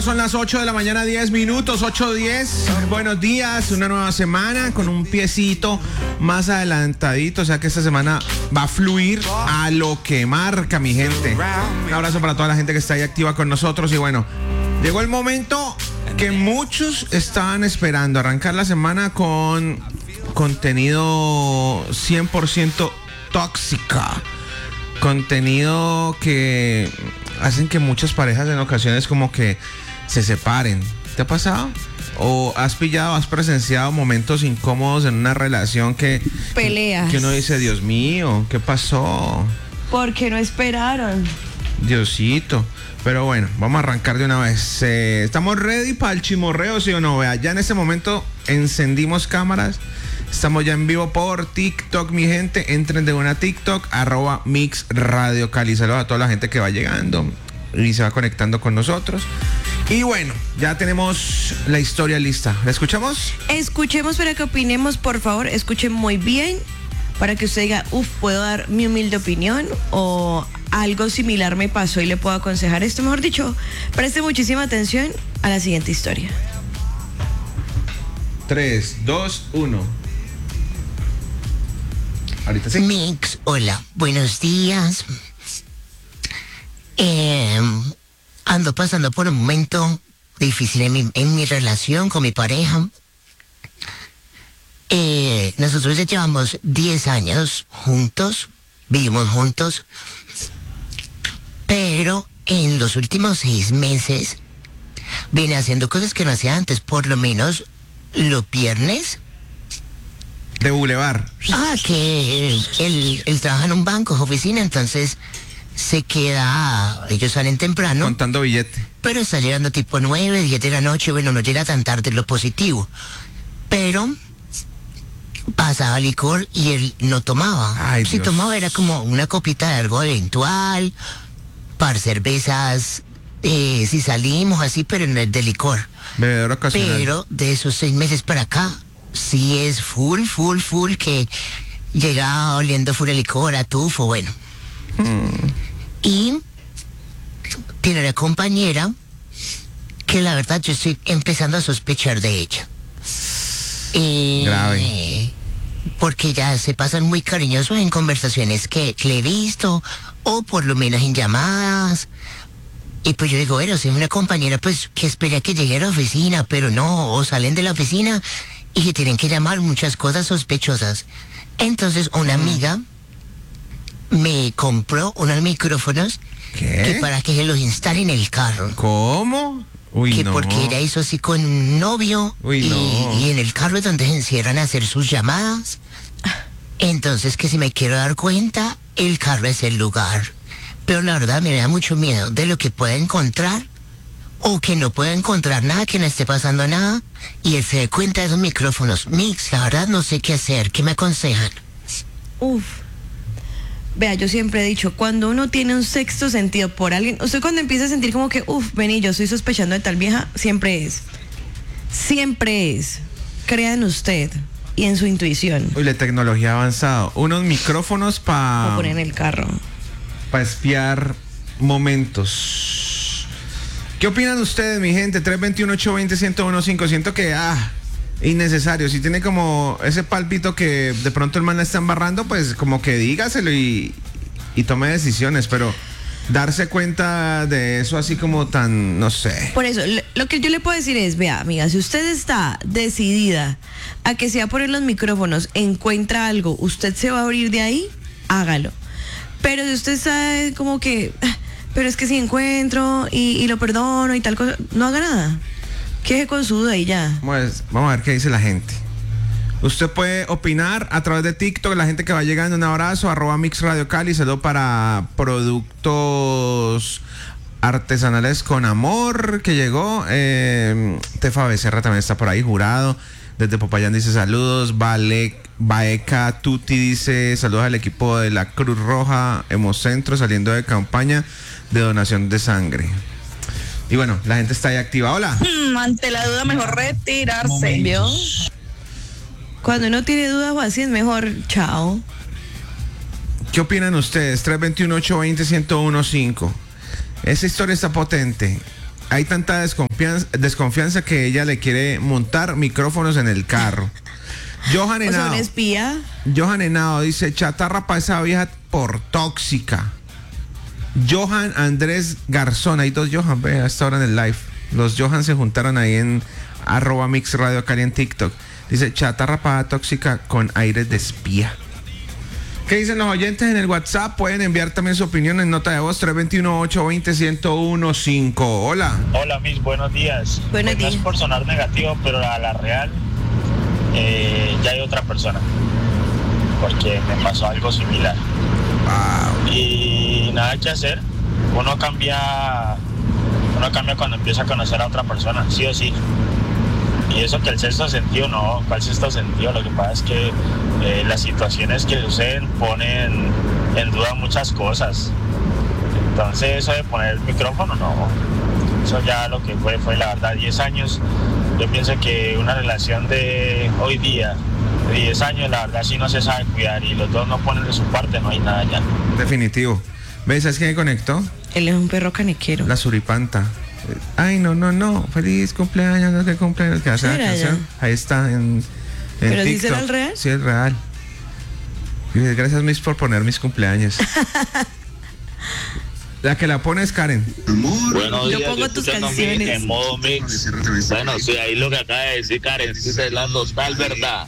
Ahora son las 8 de la mañana, 10 minutos, 8:10. Buenos días, una nueva semana con un piecito más adelantadito. O sea que esta semana va a fluir a lo que marca, mi gente. Un abrazo para toda la gente que está ahí activa con nosotros. Y bueno, llegó el momento que muchos estaban esperando. Arrancar la semana con contenido 100% tóxica. Contenido que hacen que muchas parejas en ocasiones como que se separen. ¿Te ha pasado? ¿O has presenciado momentos incómodos en una relación que... Peleas. Que uno dice, Dios mío, ¿qué pasó? Porque no esperaron. Diosito. Pero bueno, vamos a arrancar de una vez. ¿Estamos ready para el chimorreo, sí o no? Vea, ya en este momento encendimos cámaras. Estamos ya en vivo por TikTok, mi gente. Entren de una TikTok, @Mix Radio Cali. Saludos a toda la gente que va llegando y se va conectando con nosotros. Y bueno, ya tenemos la historia lista. ¿La escuchamos? Escuchemos para que opinemos, por favor. Escuchen muy bien para que usted diga, puedo dar mi humilde opinión o algo similar me pasó y le puedo aconsejar esto. Mejor dicho, preste muchísima atención a la siguiente historia. 3, 2, 1. Ahorita sí. Mix, hola, buenos días. Ando pasando por un momento difícil en mi relación con mi pareja. Nosotros ya llevamos 10 años juntos, vivimos juntos, pero en los últimos 6 meses viene haciendo cosas que no hacía antes, por lo menos los viernes. De Boulevard. Que él trabaja en un banco, oficina, entonces se queda, ellos salen temprano. Contando billete. Pero está llegando tipo 9, 10 de la noche, bueno, no llega tan tarde, lo positivo. Pero pasaba licor y él no tomaba. Ay, si Dios. tomaba era como una copita de algo eventual, par cervezas, si salimos así, pero no es de licor. Bebedor ocasional. Pero de esos 6 meses para acá, sí es full, que llega oliendo full de licor, a tufo, bueno. Y tiene una compañera que la verdad yo estoy empezando a sospechar de ella. Grave. Porque ya se pasan muy cariñosos en conversaciones que le he visto, o por lo menos en llamadas. Y pues yo digo, bueno, si es una compañera, pues que espera que llegue a la oficina, pero no, o salen de la oficina y que tienen que llamar muchas cosas sospechosas. Entonces una amiga me compró unos micrófonos que para que se los instale en el carro. ¿Cómo? Uy, Que no. porque ella hizo así con un novio. Uy, no. Y en el carro es donde se encierran a hacer sus llamadas. Entonces que si me quiero dar cuenta, el carro es el lugar. Pero la verdad me da mucho miedo de lo que pueda encontrar, o que no pueda encontrar nada, que no esté pasando nada, y él se dé cuenta de esos micrófonos. Mix, la verdad no sé qué hacer. ¿Qué me aconsejan? Vea, yo siempre he dicho, cuando uno tiene un sexto sentido por alguien, usted cuando empieza a sentir como que, vení, yo estoy sospechando de tal vieja, siempre es. Crea en usted y en su intuición. Uy, la tecnología ha avanzado. Unos micrófonos Lo para poner en el carro. espiar momentos. ¿Qué opinan ustedes, mi gente? 321-820-1015. Siento que, innecesario. Si tiene como ese palpito que de pronto el man la está embarrando, pues como que dígaselo y tome decisiones, pero darse cuenta de eso así como tan, no sé. Por eso, lo que yo le puedo decir es, vea, amiga, si usted está decidida a que se va a poner los micrófonos, encuentra algo, usted se va a abrir de ahí, hágalo. Pero si usted sabe como que, pero es que si encuentro y lo perdono y tal cosa, no haga nada. Quede con su duda y ya. Pues, vamos a ver qué dice la gente. Usted puede opinar a través de TikTok, la gente que va llegando, un abrazo, @Mix Radio Cali, saludo para productos artesanales con amor, que llegó. Tefa Becerra también está por ahí, jurado. Desde Popayán dice saludos. Baeka Tuti dice saludos al equipo de la Cruz Roja Hemocentro saliendo de campaña de donación de sangre. Y bueno, la gente está ahí activa. Hola. Ante la duda, mejor retirarse. ¿Vio? Cuando uno tiene dudas o así es mejor, chao. ¿Qué opinan ustedes? 321-820-1015. Esa historia está potente. hay tanta desconfianza que ella le quiere montar micrófonos en el carro. Johan O sea, Henao. un espía. Johan Henao dice, chatarra para esa vieja por tóxica. Johan Andrés Garzón, hay dos Johan, ve, hasta ahora en el live. Los Johan se juntaron ahí en @Mix Radio Cali en TikTok. Dice, chatarra para tóxica con aires de espía. ¿Qué dicen los oyentes en el WhatsApp? Pueden enviar también su opinión en nota de voz 321-820-1015. Hola. Hola, Miss, buenos días. Buenos No días. es por sonar negativo, pero a la real ya hay otra persona. Porque me pasó algo similar. Wow. Y nada que hacer. Uno cambia cuando empieza a conocer a otra persona, sí o sí. Y eso que el sexto sentido, no, ¿cuál sexto sentido? Lo que pasa es que las situaciones que suceden ponen en duda muchas cosas. Entonces eso de poner el micrófono, no. Eso ya lo que fue la verdad, 10 años. Yo pienso que una relación de hoy día, de 10 años, la verdad sí no se sabe cuidar y los dos no ponen de su parte, no hay nada ya. Definitivo. ¿Ves? ¿Sabes quién me conectó? Él es un perro canequero. La suripanta. Ay, no. Feliz cumpleaños, no que cumpleaños. Que hace la Era canción. ella. Ahí está en ¿Pero sí TikTok. será el real? Sí, es real. Y dice, gracias, Miss, por poner mis cumpleaños. La que la pone es Karen. Buenos Yo días, pongo tus escuchando canciones. Mix en modo mix. Bueno, sí, ahí lo que acaba de decir Karen, sí es la total verdad.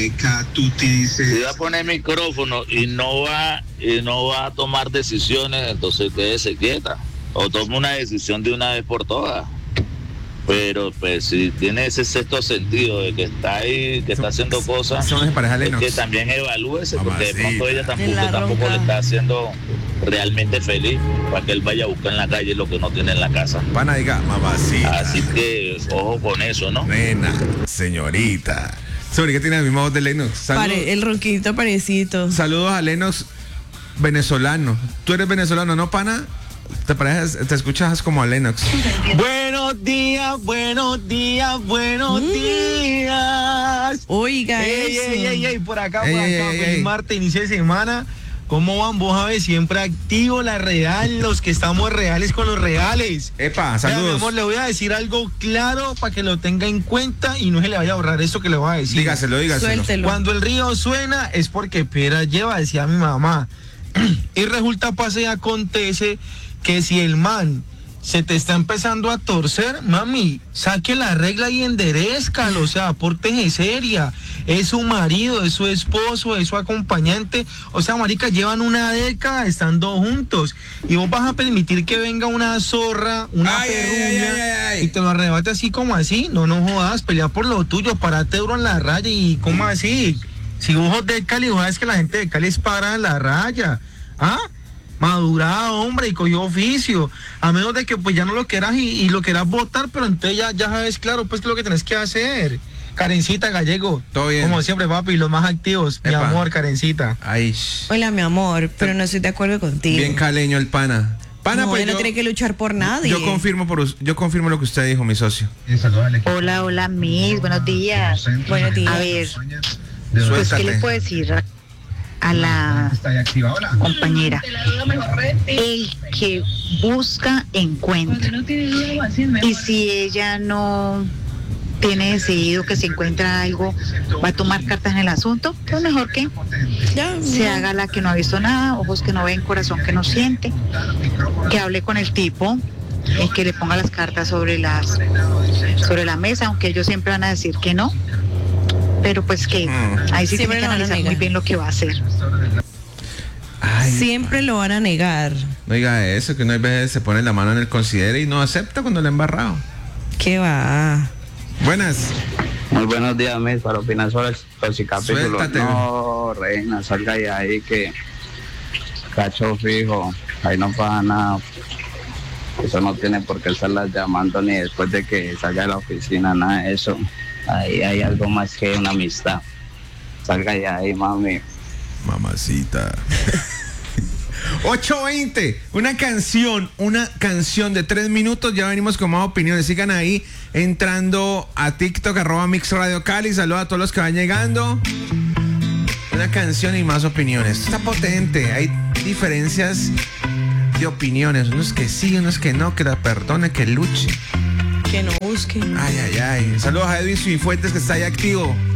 Si va a poner micrófono y no va a tomar decisiones, entonces quédese quieta. O tome una decisión de una vez por todas. Pero pues si tiene ese sexto sentido de que está ahí, que está haciendo cosas, Somos de pareja es Lennox. que también evalúese, porque de pronto ella En la tampoco ronca. le está haciendo realmente feliz para que él vaya a buscar en la calle lo que no tiene en la casa. Pana, diga, mamacita. Así que ojo con eso, ¿no? Nena, señorita. Sobre que tiene la misma voz de Lennox. El ronquito parecito. Saludos a Lennox venezolano. Tú eres venezolano, ¿no, pana? Te escuchas como a Lennox. Buenos días, buenos días, buenos días. Oiga eso. Ey, por acá, Ey, feliz ey. martes, inicio de semana. ¿Cómo van vos, Javi? Siempre activo, la real, los que estamos reales con los reales. Epa, Vea, mi saludos. amor, le voy a decir algo claro para que lo tenga en cuenta y no se le vaya a ahorrar eso que le voy a decir. Dígaselo. Suéltelo. Cuando el río suena es porque piedra lleva, decía mi mamá. Y resulta, pasa y acontece que si el man se te está empezando a torcer, mami, saque la regla y enderezcalo, o sea, pórtese seria. Es su marido, es su esposo, es su acompañante. O sea, marica, llevan una década estando juntos. Y vos vas a permitir que venga una zorra, una perruña, y te lo arrebate así como así. No jodas, pelea por lo tuyo, parate duro en la raya. Y ¿cómo así? Si vos sos de Cali, vos sabes que la gente de Cali es para en la raya. ¿Ah? Madurado, hombre, y cogió oficio. A menos de que pues ya no lo quieras y lo quieras votar, pero entonces ya sabes claro pues que lo que tenés que hacer. Karencita Gallego. Todo bien. Como siempre, papi, los más activos. Mi Epa. amor, Karencita. Ay, Hola, mi amor, pero no estoy de acuerdo contigo. bien caleño el pana. Pana, No, pues él no tiene que luchar por nadie. yo confirmo lo que usted dijo, mi socio. Hola, Miss, buenos días. Buenos días. A ver, pues, Suéltate. ¿qué le puedo decir a la compañera? El que busca, encuentra. Y si ella no tiene decidido que se encuentra algo, va a tomar cartas en el asunto, pues mejor que Ya, se haga la que no ha visto nada, ojos que no ven, corazón que no siente, que hable con el tipo, que le ponga las cartas sobre la mesa, aunque ellos siempre van a decir que no, pero pues que ahí sí Siempre tiene que lo van a analizar muy negar. bien lo que va a hacer. Ay, siempre lo van a negar. no diga eso, que uno a veces se pone la mano en el considere y no acepta cuando le ha embarrado. ¿Qué va? Buenas. Muy buenos días, Miss, para opinar sobre el toxicapítulo. Suéltate. No, reina, salga de ahí que cacho fijo, ahí no pasa nada. Eso no tiene por qué estarla llamando ni después de que salga de la oficina, nada de eso. Ahí hay algo más que una amistad. Salga de ahí, mami. Mamacita. 8:20, una canción de 3 minutos. Ya venimos con más opiniones. Sigan ahí entrando a TikTok, @Mix Radio Cali. Saludos a todos los que van llegando. Una canción y más opiniones. Está potente. Hay diferencias de opiniones. Unos que sí, unos que no, que la perdone, que luche. Que no busque. Ay. Saludos a Edwin Cifuentes que está ahí activo.